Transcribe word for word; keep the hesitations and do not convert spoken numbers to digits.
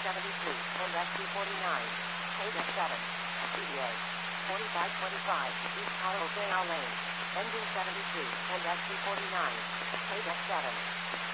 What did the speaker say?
seventy-three, and S T forty-nine. eight F seven. D B A. forty-five twenty-five, East Carl J L Lane. Engine seventy-three, and S T forty-nine. eight F seven.